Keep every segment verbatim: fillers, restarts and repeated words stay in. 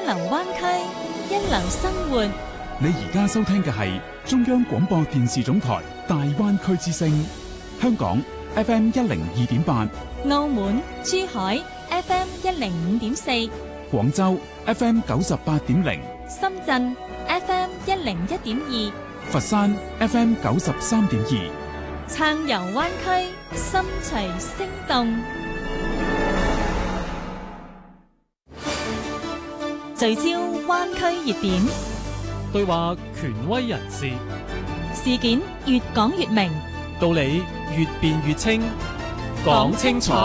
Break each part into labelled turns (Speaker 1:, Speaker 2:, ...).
Speaker 1: 流灣區，一流生活。
Speaker 2: 你而家收聽嘅係中央廣播電視總台大灣區之聲，香港 F M 一零二點八，
Speaker 1: 澳門、珠海 F M 一零五點四，
Speaker 2: 廣州 F M 九十八點零，
Speaker 1: 深圳 F M 一零一點二，
Speaker 2: 佛山 F M 九十三點二，
Speaker 1: 暢遊灣區，心隨聲動。聚焦灣區熱點，
Speaker 3: 對話權威人士，
Speaker 1: 事件越講越明，
Speaker 3: 道理越辯越清，講清楚，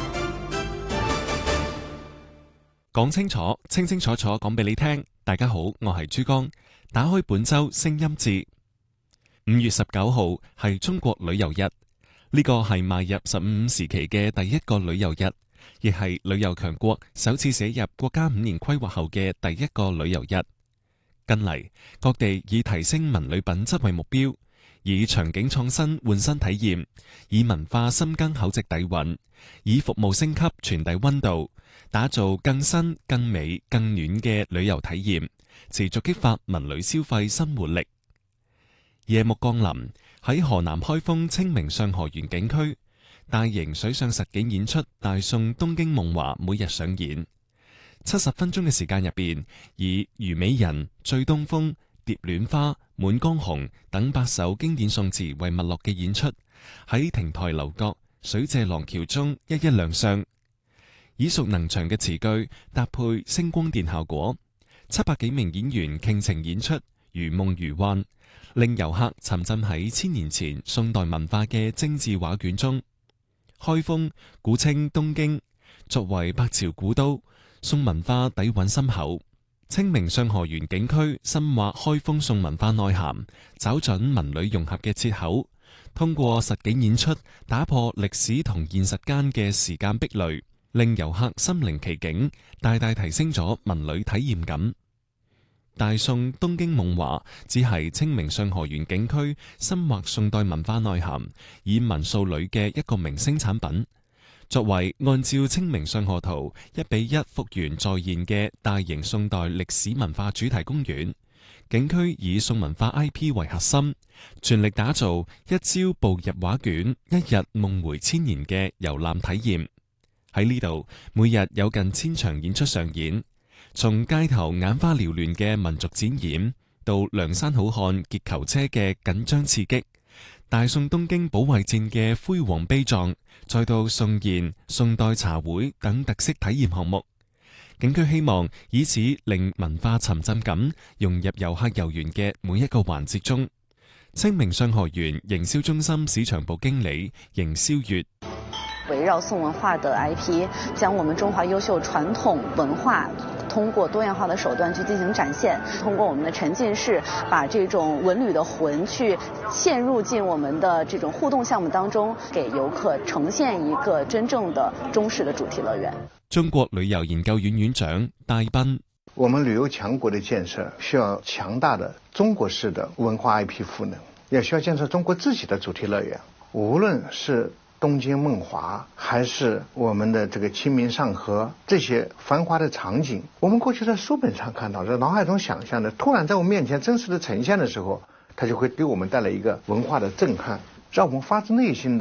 Speaker 4: 講清楚，清清楚楚講俾你聽。大家好，我係珠江，打開本周聲音節。五月十九號係中國旅遊日，呢個係邁入十五時期嘅第一個旅遊日，亦係旅遊強國首次寫入國家五年規劃後嘅第一個旅遊日。近嚟，各地以提升文旅品質為目標，以場景創新換新體驗，以文化深耕厚植底蘊，以服務升級傳遞溫度，打造更新、更美、更暖嘅旅遊體驗，持續激發文旅消費新活力。夜幕降臨，喺河南開封清明上河園景區，大型水上實景演出《大宋東京夢華》每日上演。七十分鐘嘅時間入邊，以《虞美人》、《醉東風》、《蝶戀花》、《滿江紅》等八首經典宋詞為脈絡嘅演出，喺亭台樓閣、水榭廊橋中一一亮相。耳熟能詳嘅詞句搭配聲光電效果，七百幾名演員傾情演出，如夢如幻，令遊客沉浸喺千年前宋代文化嘅精緻畫卷中。開封古稱東京，作為百朝古都，宋文化底蘊深厚。清明上河園景區深挖開封宋文化內涵，找準文旅融合嘅切口，通過實景演出打破歷史同現實間嘅時間壁壘，令遊客身臨其境，大大提升咗文旅體驗感。大宋東京夢華只係清明上河園景區深挖宋代文化內涵，以民塑旅嘅一個明星產品。作為按照清明上河圖一比一復原再現嘅大型宋代歷史文化主題公園，景區以宋文化 I P 為核心，全力打造一朝步入畫卷，一日夢回千年嘅遊覽體驗。喺呢度，每日有近千場演出上演。從街頭眼花繚亂嘅民族展演，到梁山好漢劫囚車嘅緊張刺激，大宋東京保衛戰嘅輝煌悲壯，再到宋宴、宋代茶會等特色體驗項目，景區希望以此令文化沉浸感融入遊客遊園嘅每一個環節中。清明上河園營銷中心市場部經理邢霄月，
Speaker 5: 圍繞宋文化的 I P， 將我們中華優秀傳統文化通過多樣化的手段去進行展現，通過我們的沉浸式，把這種文旅的魂去嵌入進我們的這種互動項目當中，給遊客呈現一個真正的中式的主題樂園。
Speaker 4: 中國旅遊研究院院長戴斌，
Speaker 6: 我們旅遊強國的建設需要強大的中國式的文化 I P 賦能，也需要建設中國自己的主題樂園。無論是東京夢華，還是我們的這個清明上河，這些繁華的場景，我們過去在書本上看到，在腦海中想象的，突然在我們面前真實的呈現的時候，它就會給我們帶來一個文化的震撼，讓我們發自內心的